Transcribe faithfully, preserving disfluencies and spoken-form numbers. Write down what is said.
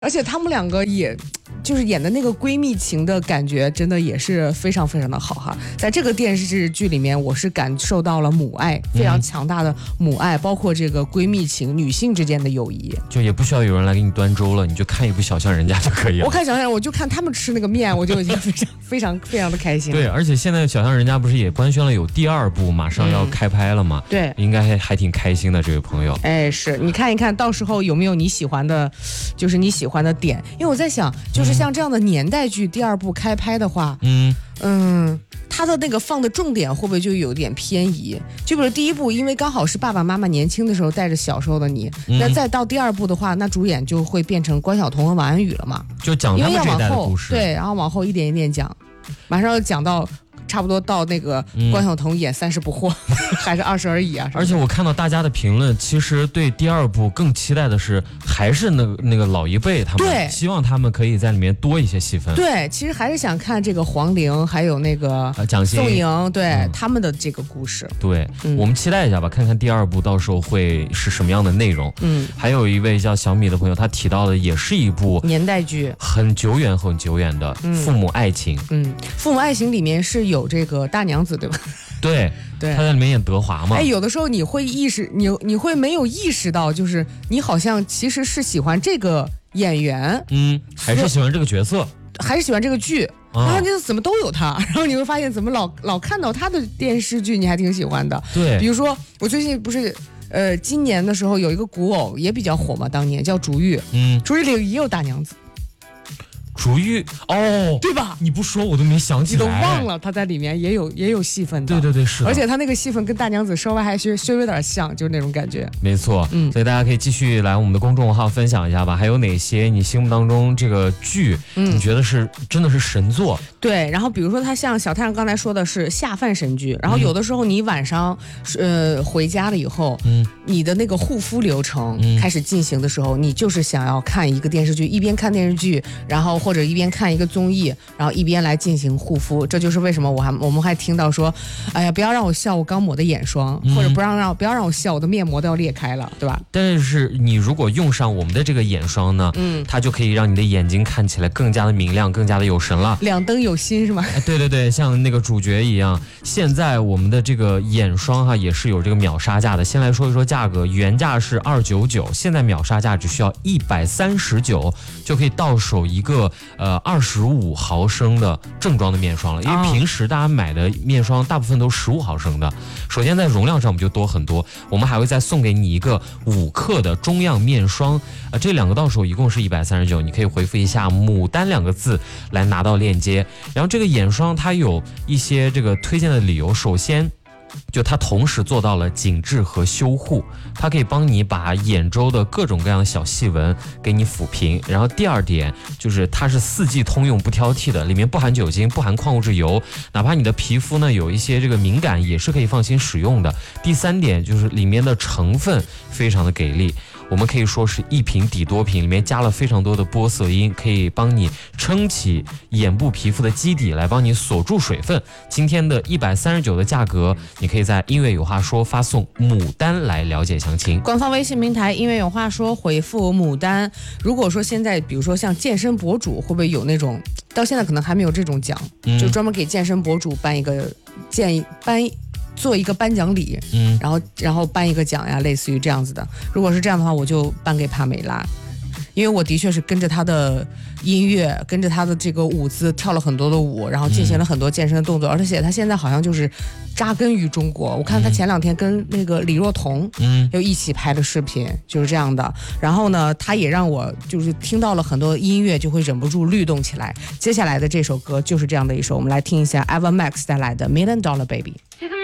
而且他们两个也就是演的那个闺蜜情的感觉真的也是非常非常的好哈。在这个电视剧里面我是感受到了母爱，非常强大的母爱、嗯、包括这个闺蜜情，女性之间的友谊， 就也不需要有人来给你端粥了，你就看一部小巷人家就可以了。 我看小巷我就看他们吃那个面我就已经非常非常非常的开心了。 对，而且现在小巷人家不是也官宣了有第二部马上要开拍了吗、 嗯、对， 应该还还挺开心的这位朋友。 哎，是你看一看到时候有没有你喜欢的，就是你喜欢的点。因为我在想就是像这样的年代剧第二部开拍的话，嗯嗯，它的那个放的重点会不会就有点偏移？就比如第一部因为刚好是爸爸妈妈年轻的时候带着小时候的你、嗯、那再到第二部的话，那主演就会变成关晓彤和王安宇了嘛， 就讲他们这一代的故事。 对，然后往后一点一点讲，马上要讲到差不多到那个关晓彤演三十不惑、嗯、还是二十而已啊。 而且我看到大家的评论，其实对第二部更期待的是还是那个那个老一辈他们，对，希望他们可以在里面多一些戏份。 对，其实还是想看这个黄龄还有那个蒋欣、 宋莹，对、嗯、他们的这个故事。 对、嗯，我们期待一下吧，看看第二部到时候会是什么样的内容。嗯，还有一位叫小米的朋友，他提到的也是一部年代剧， 很久远很久远的《父母爱情》。 嗯，父母爱情里面是有这个大娘子，对吧？ 对对，他在里面演德华嘛。 哎，有的时候你会意识，你你会没有意识到，就是你好像其实是喜欢这个演员， 嗯，还是喜欢这个角色， 还是喜欢这个剧，啊、然后你怎么都有他，然后你会发现怎么老老看到他的电视剧，你还挺喜欢的。 对， 比如说我最近不是。呃，今年的时候有一个古偶也比较火嘛，当年叫《竹玉》，嗯，《竹玉》里也有大娘子。 竹玉哦， 对吧？ 你不说我都没想起来， 你都忘了他在里面也有也有戏份的。 对对对，是的。 而且他那个戏份跟大娘子稍微还是稍微有点像，就是那种感觉。 没错，嗯，所以大家可以继续来我们的公众号分享一下吧，还有哪些你心目当中这个剧，嗯、你觉得是真的是神作？ 对，然后比如说他像小太阳刚才说的是下饭神剧，然后有的时候你晚上、嗯、呃回家了以后，嗯，你的那个护肤流程开始进行的时候，嗯、你就是想要看一个电视剧，一边看电视剧，然后或者一边看一个综艺，然后一边来进行护肤。这就是为什么我还我们还听到说，哎呀，不要让我笑，我刚抹的眼霜，嗯、或者不让让不要让我笑，我的面膜都要裂开了，对吧？ 但是你如果用上我们的这个眼霜呢，嗯，它就可以让你的眼睛看起来更加的明亮，更加的有神了。 两灯有心是吗？ 哎，对对对，像那个主角一样。现在我们的这个眼霜哈也是有这个秒杀价的。先来说一说价格，原价是二九九，现在秒杀价只需要一百三十九就可以到手一个呃二十五毫升的正装的面霜了。因为平时大家买的面霜大部分都十五毫升的，首先在容量上我们就多很多。我们还会再送给你一个五克的中样面霜，呃，这两个到手一共是一百三十九，你可以回复一下牡丹两个字来拿到链接。然后这个眼霜它有一些这个推荐的理由，首先就它同时做到了紧致和修护，它可以帮你把眼周的各种各样的小细纹给你抚平。然后第二点就是它是四季通用不挑剔的，里面不含酒精，不含矿物质油，哪怕你的皮肤呢有一些这个敏感也是可以放心使用的。第三点就是里面的成分非常的给力，我们可以说是一瓶抵多瓶，里面加了非常多的玻色因，可以帮你撑起眼部皮肤的基底，来帮你锁住水分。今天的一百三十九的价格，你可以在音乐有话说发送牡丹来了解详情。 官方微信平台音乐有话说回复牡丹。如果说现在比如说像健身博主，会不会有那种到现在可能还没有这种奖、嗯、就专门给健身博主颁一个建议颁做一个颁奖礼，嗯，然后然后颁一个奖呀，类似于这样子的。如果是这样的话，我就颁给帕梅拉，因为我的确是跟着她的音乐，跟着她的这个舞姿跳了很多的舞，然后进行了很多健身的动作，嗯、而且她现在好像就是扎根于中国。我看她前两天跟那个李若彤，嗯，又一起拍的视频，就是这样的。然后呢，她也让我就是听到了很多音乐，就会忍不住律动起来。接下来的这首歌就是这样的一首，我们来听一下 Eva Max 带来的《Million Dollar Baby》。